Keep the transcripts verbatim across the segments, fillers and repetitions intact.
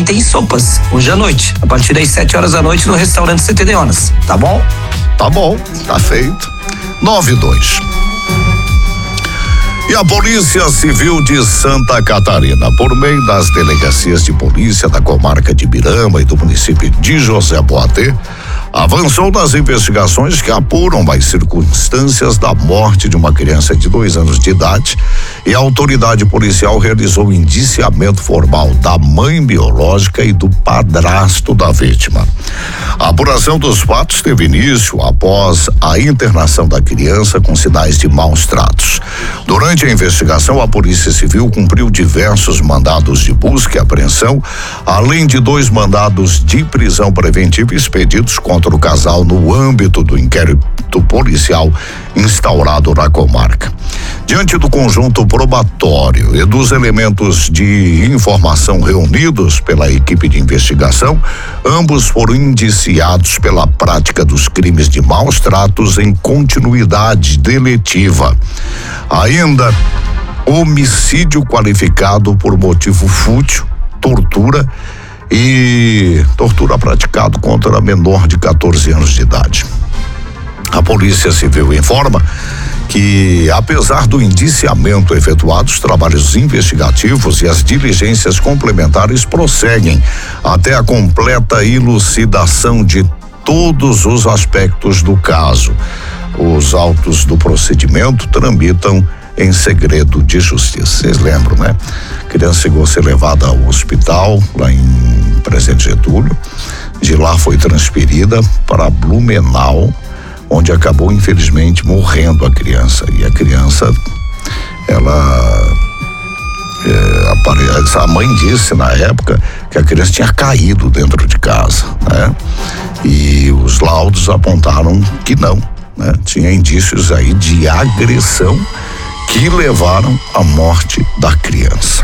tem sopas, hoje à noite, a partir das sete horas da noite no restaurante C T Deonas, tá bom? Tá bom, tá feito. nove dois. E a Polícia Civil de Santa Catarina, por meio das delegacias de polícia da comarca de Birama e do município de José Boatê, avançou nas investigações que apuram as circunstâncias da morte de uma criança de dois anos de idade, e a autoridade policial realizou o indiciamento formal da mãe biológica e do padrasto da vítima. A apuração dos fatos teve início após a internação da criança com sinais de maus tratos. Durante a investigação, a Polícia Civil cumpriu diversos mandados de busca e apreensão, além de dois mandados de prisão preventiva expedidos contra o casal no âmbito do inquérito policial instaurado na comarca. Diante do conjunto probatório e dos elementos de informação reunidos pela equipe de investigação, ambos foram indiciados pela prática dos crimes de maus tratos em continuidade deletiva. Ainda, homicídio qualificado por motivo fútil, tortura e tortura praticado contra menor de quatorze anos de idade. A Polícia Civil informa que, apesar do indiciamento efetuado, os trabalhos investigativos e as diligências complementares prosseguem até a completa elucidação de todos os aspectos do caso. Os autos do procedimento tramitam em segredo de justiça. Vocês lembram, né? A criança chegou a ser levada ao hospital lá em Presidente Getúlio. De lá foi transferida para Blumenau, onde acabou infelizmente morrendo a criança. E a criança, ela é, apare... a mãe disse na época que a criança tinha caído dentro de casa, né? E os laudos apontaram que não, né? Tinha indícios aí de agressão que levaram à morte da criança.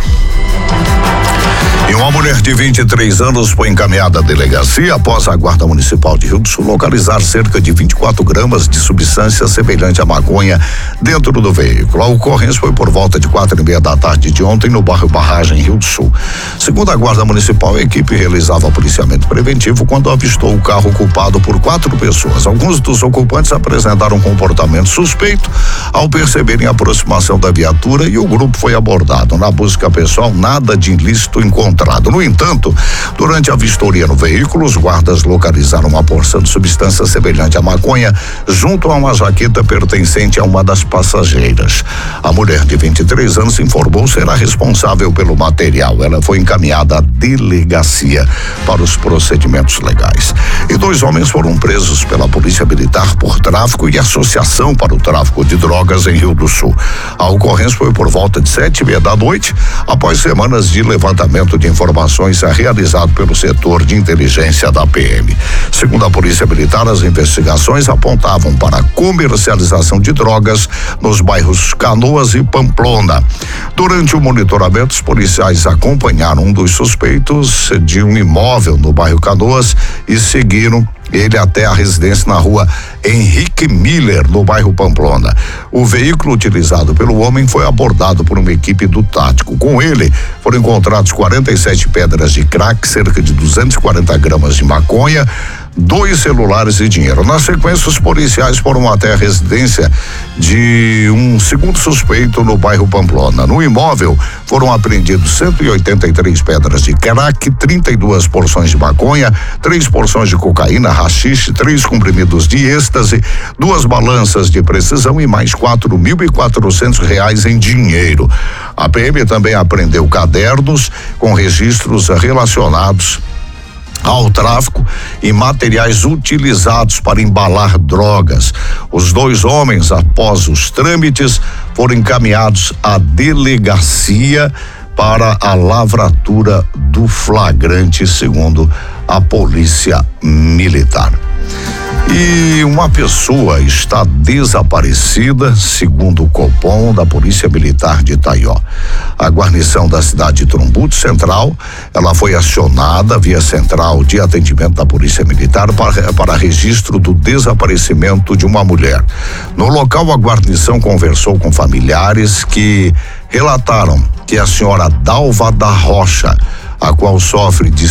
E uma mulher de vinte e três anos foi encaminhada à delegacia após a Guarda Municipal de Rio do Sul localizar cerca de vinte e quatro gramas de substância semelhante à maconha dentro do veículo. A ocorrência foi por volta de quatro e meia da tarde de ontem no bairro Barragem, Rio do Sul. Segundo a Guarda Municipal, a equipe realizava policiamento preventivo quando avistou o carro ocupado por quatro pessoas. Alguns dos ocupantes apresentaram um comportamento suspeito ao perceberem a aproximação da viatura, e o grupo foi abordado. Na busca pessoal, nada de ilícito encontrado. No entanto, durante a vistoria no veículo, os guardas localizaram uma porção de substância semelhante à maconha junto a uma jaqueta pertencente a uma das passageiras. A mulher de vinte e três anos informou ser a responsável pelo material. Ela foi encaminhada à delegacia para os procedimentos legais. E dois homens foram presos pela Polícia Militar por tráfico e associação para o tráfico de drogas em Rio do Sul. A ocorrência foi por volta de sete e meia da noite, após semanas de levantamento de informações realizado pelo setor de inteligência da P M. Segundo a Polícia Militar, as investigações apontavam para a comercialização de drogas nos bairros Canoas e Pamplona. Durante o monitoramento, os policiais acompanharam um dos suspeitos de um imóvel no bairro Canoas e seguiram ele até a residência na rua Henrique Miller, no bairro Pamplona. O veículo utilizado pelo homem foi abordado por uma equipe do Tático. Com ele, foram encontrados quarenta e sete pedras de crack, cerca de duzentos e quarenta gramas de maconha, dois celulares e dinheiro. Na sequência, os policiais foram até a residência de um segundo suspeito no bairro Pamplona. No imóvel, foram apreendidos cento e oitenta e três pedras de crack, trinta e duas porções de maconha, três porções de cocaína, haxixe, três comprimidos de êxtase, duas balanças de precisão e mais quatro mil e quatrocentos reais em dinheiro. A P M também apreendeu cadernos com registros relacionados ao tráfico e materiais utilizados para embalar drogas. Os dois homens, após os trâmites, foram encaminhados à delegacia para a lavratura do flagrante, segundo a Polícia Militar. E uma pessoa está desaparecida, segundo o Copom da Polícia Militar de Itaió. A guarnição da cidade de Trombudo Central, ela foi acionada via central de atendimento da Polícia Militar para, para registro do desaparecimento de uma mulher. No local, a guarnição conversou com familiares que relataram que a senhora Dalva da Rocha, a qual sofre de